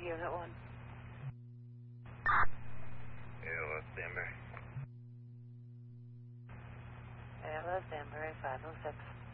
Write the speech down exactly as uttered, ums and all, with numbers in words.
Unit one. A L S Danbury. A L S Danbury five oh six.